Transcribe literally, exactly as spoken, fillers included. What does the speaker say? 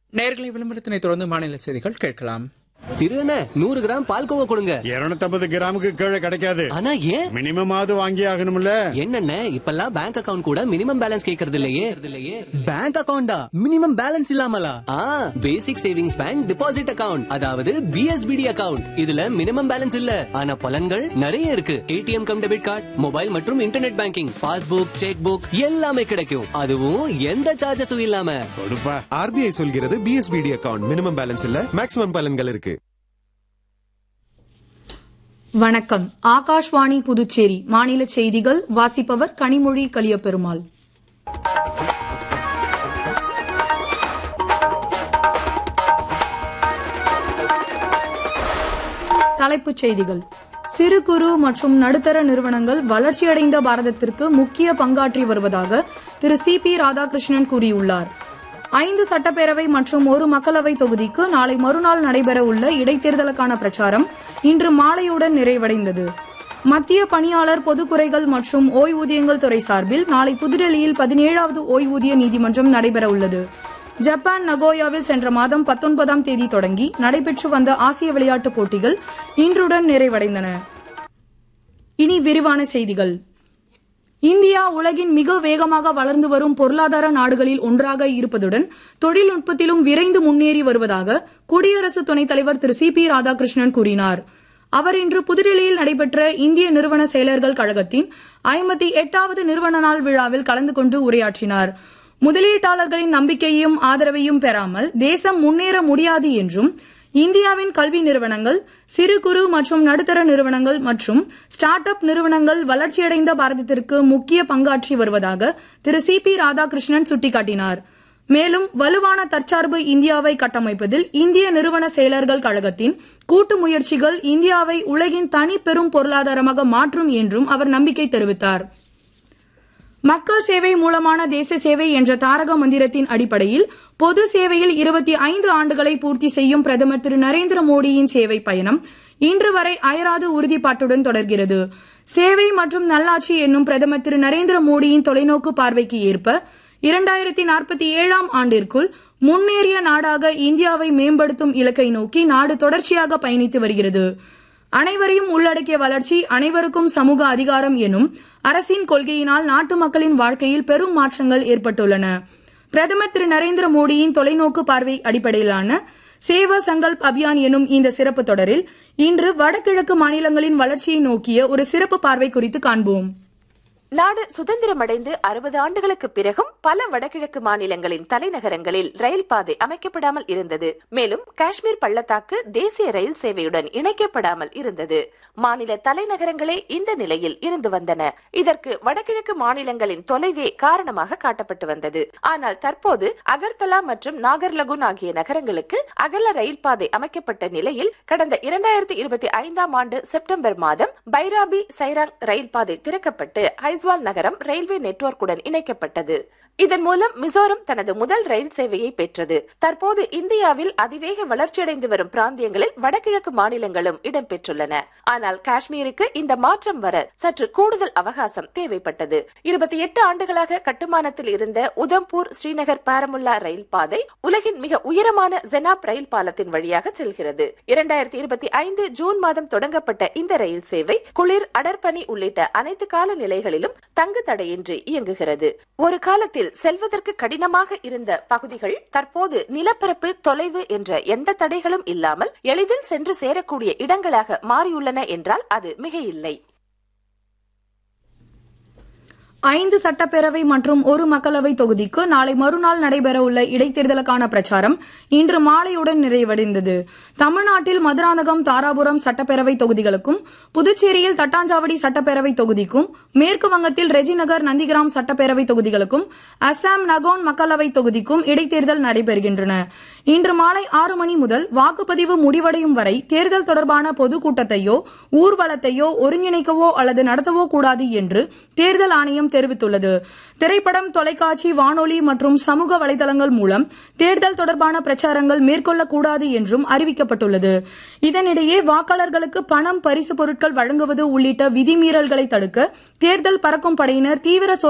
நேர்களை விளம்பரத்தினை தொடர்ந்து மாநில செய்திகள் கேட்கலாம். திருண்ண நூறு கிராம் பால்கோவா கொடுங்க. இருநூத்தி ஐம்பது கிராமுக்கு கீழே கிடைக்காது. ஆனா ஏன்? மினிமம் ஆவது வாங்கி ஆகணும்ல. என்னென்ன இப்பெல்லாம் பேங்க் அக்கவுண்ட் கூட மினிமம் பேலன்ஸ் கேக்குறது இல்லையே. Bank அக்கவுண்டா minimum balance இல்லாமலா? ஆ, பேசிக் சேவிங்ஸ் பேங்க் டிபாசிட் அக்கவுண்ட், அதாவது பிஎஸ்பிடி அக்கவுண்ட். இதுல மினிமம் பேலன்ஸ் இல்ல, ஆனா பலன்கள் நிறைய இருக்கு. ATM come debit card, mobile மற்றும் internet banking, passbook, check book எல்லாமே கிடைக்கும். அதுவும் எந்த சார்ஜஸும் இல்லாம. கொடுப்பா. ஆர்பிஐ சொல்கிறது பிஎஸ்பிடி அக்கவுண்ட் மினிமம் பேலன்ஸ் இல்ல, மேக்ஸிமம் பலன்கள் இருக்கு. வணக்கம். ஆகாஷ்வாணி புதுச்சேரி மாநில செய்திகள் வாசிப்பவர் கனிமொழி கலியபெருமாள். தலைப்புச் செய்திகள். சிறு குறு மற்றும் நடுத்தர நிறுவனங்கள் வளர்ச்சியடைந்த பாரதத்திற்கு முக்கிய பங்காற்றி வருவதாக திரு சி பி ராதாகிருஷ்ணன் கூறியுள்ளார். ஐந்து சட்டப்பேரவை மற்றும் ஒரு மக்களவை தொகுதிக்கு நாளை மறுநாள் நடைபெற உள்ள இடைத்தேர்தலுக்கான பிரச்சாரம் இன்று மாலையுடன் நிறைவடைந்தது. மத்திய பணியாளர் பொதுக்குறைகள் மற்றும் ஓய்வூதியங்கள் துறை சார்பில் நாளை புதுடெல்லியில் பதினேழாவது ஓய்வூதிய நீதிமன்றம் நடைபெற உள்ளது. ஜப்பான் நகோயாவில் சென்ற மாதம் பத்தொன்பதாம் தேதி தொடங்கி நடைபெற்று வந்த ஆசிய விளையாட்டுப் போட்டிகள் இன்றுடன் நிறைவடைந்தன. இனி விரிவான செய்திகள். இந்தியா உலகின் மிக வேகமாக வளர்ந்து வரும் பொருளாதார நாடுகளில் ஒன்றாக இருப்பதுடன் தொழில்நுட்பத்திலும் விரைந்து முன்னேறி வருவதாக குடியரசு துணைத் தலைவர் திரு சி பி ராதாகிருஷ்ணன் கூறினார். அவர் இன்று புதுடெல்லியில் நடைபெற்ற இந்திய நிறுவன செயலர்கள் கழகத்தின் ஐம்பத்தி எட்டாவது நிறுவன நாள் விழாவில் கலந்து கொண்டு உரையாற்றினார். முதலீட்டாளர்களின் நம்பிக்கையையும் ஆதரவையும் பெறாமல் தேசம் முன்னேற முடியாது என்றும் இந்தியாவின் கல்வி நிறுவனங்கள், சிறு குறு மற்றும் நடுத்தர நிறுவனங்கள் மற்றும் ஸ்டார்ட் அப் நிறுவனங்கள் வளர்ச்சியடைந்த பாரதத்திற்கு முக்கிய பங்காற்றி வருவதாக திரு சி பி ராதாகிருஷ்ணன் சுட்டிக்காட்டினார். மேலும் வலுவான தற்சார்பு இந்தியாவை கட்டமைப்பதில் இந்திய நிறுவன செயலர்கள் கழகத்தின் கூட்டு முயற்சிகள் இந்தியாவை உலகின் தனி பெரும் பொருளாதாரமாக மாற்றும் என்றும் அவர் நம்பிக்கை தெரிவித்தார். மக்கள் சேவை மூலமான தேச சேவை என்ற தாரக மந்திரத்தின் அடிப்படையில் பொது சேவையில் இருபத்தி ஐந்து ஆண்டுகளை பூர்த்தி செய்யும் பிரதமர் திரு நரேந்திர மோடியின் சேவை பயணம் இன்று வரை அயராது உறுதிப்பாட்டுடன் தொடர்கிறது. சேவை மற்றும் நல்லாட்சி என்னும் பிரதமர் திரு நரேந்திர மோடியின் தொலைநோக்கு பார்வைக்கு ஏற்ப இரண்டாயிரத்தி நாற்பத்தி ஏழாம் ஆண்டிற்குள் முன்னேறிய நாடாக இந்தியாவை மேம்படுத்தும் இலக்கை நோக்கி நாடு தொடர்ச்சியாக பயணித்து வருகிறது. அனைவரையும் உள்ளடக்கிய வளர்ச்சி, அனைவருக்கும் சமூக அதிகாரம் எனும் அரசின் கொள்கையினால் நாட்டு மக்களின் வாழ்க்கையில் பெரும் மாற்றங்கள் ஏற்பட்டுள்ளன. பிரதமர் திரு நரேந்திர மோடியின் தொலைநோக்கு பார்வை அடிப்படையிலான சேவா சங்கல்ப் அபியான் எனும் இந்த சிறப்பு தொடரில் இன்று வடகிழக்கு மாநிலங்களின் வளர்ச்சியை நோக்கிய ஒரு சிறப்பு பார்வை குறித்து காண்போம். நாடு சுதந்திரமடைந்து அறுபது ஆண்டுகளுக்கு பிறகும் பல வடகிழக்கு மாநிலங்களின் தலைநகரங்களில் ரயில் பாதை அமைக்கப்படாமல் இருந்தது. மேலும் காஷ்மீர் பள்ளத்தாக்கு தேசிய ரயில் சேவையுடன் இணைக்கப்படாமல் இருந்தது. மாநில தலைநகரங்களே இந்த நிலையில் இருந்து வந்தன. இதற்கு வடகிழக்கு மாநிலங்களின் தொலைவே காரணமாக காட்டப்பட்டு வந்தது. ஆனால் தற்போது அகர்தலா மற்றும் நாகர்லகுன் ஆகிய நகரங்களுக்கு அகல ரயில் பாதை அமைக்கப்பட்ட நிலையில் கடந்த இரண்டாயிரத்தி இருபத்தி ஐந்தாம் ஆண்டு செப்டம்பர் மாதம் பைராபி சைராங் ரயில் பாதை திறக்கப்பட்டு ஐஸ்வால் நகரம் ரயில்வே நெட்வொர்க்குடன் இணைக்கப்பட்டது. இதன் மூலம் மிசோரம் தனது முதல் ரயில் சேவையை பெற்றது. தற்போது இந்தியாவில் அதிவேக வளர்ச்சியடைந்து வரும் பிராந்தியங்களில் வடகிழக்கு மாநிலங்களும் இடம்பெற்றுள்ளன. ஆனால் காஷ்மீருக்கு இந்த மாற்றம் வர சற்று கூடுதல் அவகாசம் தேவைப்பட்டது. இருபத்தி எட்டு ஆண்டுகளாக கட்டுமானத்தில் இருந்த உதம்பூர் ஸ்ரீநகர் பாரமுல்லா ரயில் பாதை உலகின் மிக உயரமான ஜெனாப் ரயில் பாலத்தின் வழியாக செல்கிறது. இரண்டாயிரத்தி இருபத்தி ஐந்து ஜூன் மாதம் தொடங்கப்பட்ட இந்த ரயில் சேவை குளிர், அடர்பனி உள்ளிட்ட அனைத்து கால நிலைகளிலும் தங்கு தடையின்றி இயங்குகிறது. ஒரு காலத்தில் செல்வதற்கு கடினமாக இருந்த பகுதிகள் தற்போது நிலப்பரப்பு, தொலைவு என்ற எந்த தடைகளும் இல்லாமல் எளிதில் சென்று சேரக்கூடிய இடங்களாக மாறியுள்ளன என்றால் அது மிகையில்லை. ஐந்து சட்டப்பேரவை மற்றும் ஒரு மக்களவை தொகுதிக்கு நாளை மறுநாள் நடைபெற உள்ள இடைத்தேர்தலுக்கான பிரச்சாரம் இன்று மாலையுடன் நிறைவடைந்தது. தமிழ்நாட்டில் மதுராந்தகம், தாராபுரம் சட்டப்பேரவை தொகுதிகளுக்கும், புதுச்சேரியில் தட்டாஞ்சாவடி சட்டப்பேரவை தொகுதிக்கும், மேற்கு வங்கத்தில் ரெஜிநகர், நந்திகிராம் சட்டப்பேரவை தொகுதிகளுக்கும், அசாம் நகோன் மக்களவை தொகுதிக்கும் இடைத்தேர்தல் நடைபெறுகின்றன. இன்று மாலை ஆறு மணி முதல் வாக்குப்பதிவு முடிவடையும் வரை தேர்தல் தொடர்பான பொதுக்கூட்டத்தையோ ஊர்வலத்தையோ ஒருங்கிணைக்கவோ அல்லது நடத்தவோ கூடாது என்று தேர்தல் ஆணையம் தெரிவித்துள்ளது. திரைப்படம், தொலைக்காட்சி, வானொலி மற்றும் சமூக வலைதளங்கள் மூலம் தேர்தல் தொடர்பான பிரச்சாரங்கள் மேற்கொள்ளக்கூடாது என்றும் அறிவிக்கப்பட்டுள்ளது. இதனிடையே வாக்காளர்களுக்கு பணம், பரிசு பொருட்கள் வழங்குவது உள்ளிட்ட விதிமீறல்களை தடுக்க தேர்தல் பறக்கும் படையினர் தீவிர